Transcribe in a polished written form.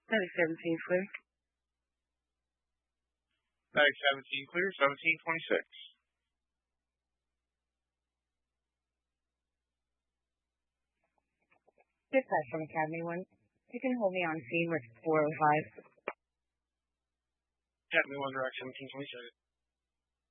Medic 17 clear. Medic 17 clear, 1726. Dispatch from Academy 1. You can hold me on scene with 405. Academy 1, direct 1726.